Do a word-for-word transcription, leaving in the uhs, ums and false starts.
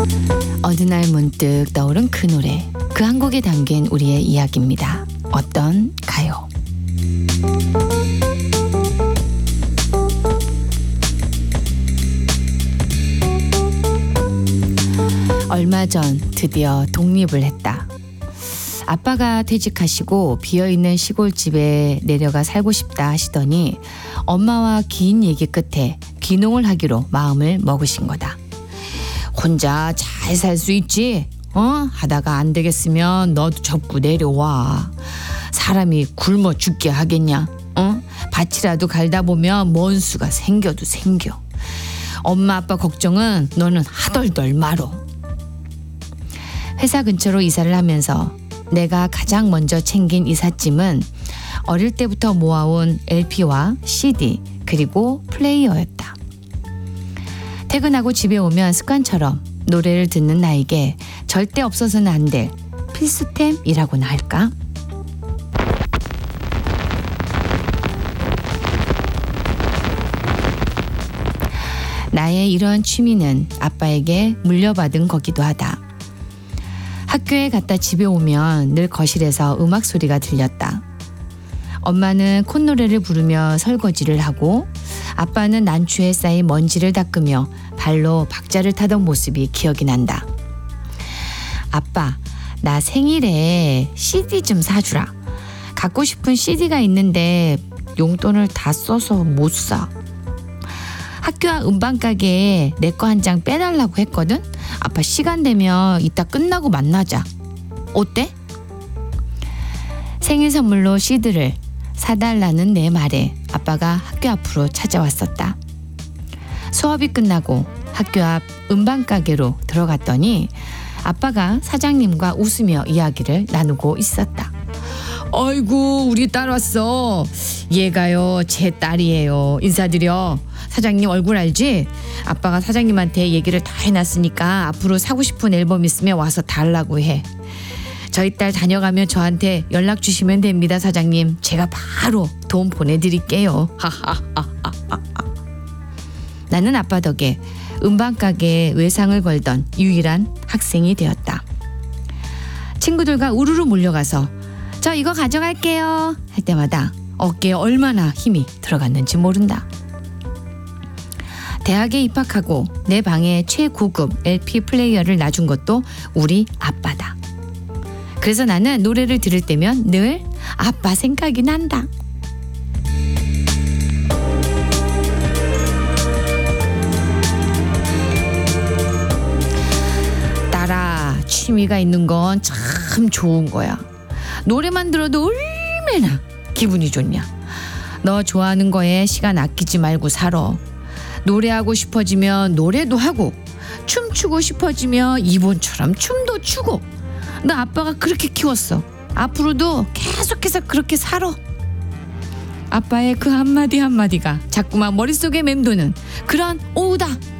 어느 날 문득 떠오른 그 노래, 그 한 곡에 담긴 우리의 이야기입니다. 어떤 가요? 얼마 전 드디어 독립을 했다. 아빠가 퇴직하시고 비어있는 시골집에 내려가 살고 싶다 하시더니 엄마와 긴 얘기 끝에 귀농을 하기로 마음을 먹으신 거다. 혼자 잘 살 수 있지? 어? 하다가 안 되겠으면 너도 접고 내려와. 사람이 굶어 죽게 하겠냐? 어? 밭이라도 갈다 보면 먼 수가 생겨도 생겨. 엄마 아빠 걱정은 너는 하덜덜 말어. 회사 근처로 이사를 하면서 내가 가장 먼저 챙긴 이삿짐은 어릴 때부터 모아온 엘피와 씨디 그리고 플레이어였다. 퇴근하고 집에 오면 습관처럼 노래를 듣는 나에게 절대 없어서는 안 될 필수템이라고나 할까? 나의 이런 취미는 아빠에게 물려받은 거기도 하다. 학교에 갔다 집에 오면 늘 거실에서 음악 소리가 들렸다. 엄마는 콧노래를 부르며 설거지를 하고 아빠는 난초에 쌓인 먼지를 닦으며 발로 박자를 타던 모습이 기억이 난다. 아빠, 나 생일에 씨디 좀 사주라. 갖고 싶은 씨디가 있는데 용돈을 다 써서 못 사. 학교 앞 음반 가게에 내 거 한 장 빼달라고 했거든. 아빠 시간 되면 이따 끝나고 만나자. 어때? 생일 선물로 씨디를 사달라는 내 말에 아빠가 학교 앞으로 찾아왔었다. 수업이 끝나고 학교 앞 음반 가게로 들어갔더니 아빠가 사장님과 웃으며 이야기를 나누고 있었다. 아이고, 우리 딸 왔어. 얘가요, 제 딸이에요. 인사드려. 사장님 얼굴 알지? 아빠가 사장님한테 얘기를 다 해놨으니까 앞으로 사고 싶은 앨범 있으면 와서 달라고 해. 저희 딸 다녀가면 저한테 연락 주시면 됩니다, 사장님. 제가 바로 돈 보내드릴게요. 나는 아빠 덕에 음반 가게에 외상을 걸던 유일한 학생이 되었다. 친구들과 우르르 몰려가서 저 이거 가져갈게요 할 때마다 어깨에 얼마나 힘이 들어갔는지 모른다. 대학에 입학하고 내 방에 최고급 엘피 플레이어를 놔준 것도 우리 아빠다. 그래서 나는 노래를 들을 때면 늘 아빠 생각이 난다. 딸아, 취미가 있는 건 참 좋은 거야. 노래만 들어도 얼마나 기분이 좋냐. 너 좋아하는 거에 시간 아끼지 말고 살아. 노래하고 싶어지면 노래도 하고 춤추고 싶어지면 이번처럼 춤도 추고. 너 아빠가 그렇게 키웠어. 앞으로도 계속해서 그렇게 살아. 아빠의 그 한마디 한마디가 자꾸만 머릿속에 맴도는 그런 오후다